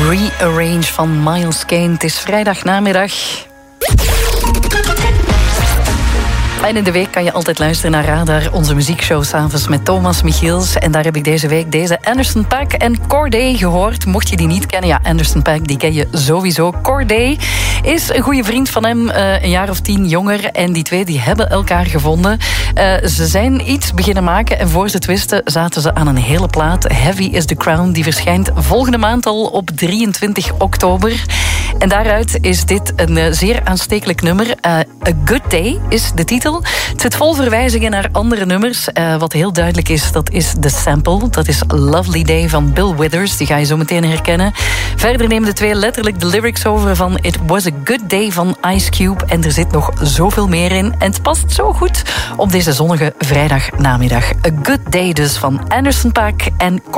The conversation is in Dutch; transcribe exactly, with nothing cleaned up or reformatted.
Rearrange van Miles Kane. Het is vrijdagnamiddag. En in de week kan je altijd luisteren naar Radar, onze muziekshow 's avonds met Thomas Michiels. En daar heb ik deze week deze Anderson .Paak en Corday gehoord. Mocht je die niet kennen, ja, Anderson .Paak, die ken je sowieso. Corday is een goede vriend van hem, uh, een jaar of tien jonger. En die twee die hebben elkaar gevonden. Uh, ze zijn iets beginnen maken en voor ze het wisten zaten ze aan een hele plaat. Heavy is the Crown, die verschijnt volgende maand al op drieëntwintig oktober. En daaruit is dit een uh, zeer aanstekelijk nummer. Uh, A Good Day is de titel. Het zit vol verwijzingen naar andere nummers. Uh, wat heel duidelijk is, dat is de sample. Dat is Lovely Day van Bill Withers. Die ga je zo meteen herkennen. Verder nemen de twee letterlijk de lyrics over van It Was a Good Day van Ice Cube. En er zit nog zoveel meer in. En het past zo goed op deze zonnige vrijdagnamiddag. A Good Day dus van Anderson .Paak en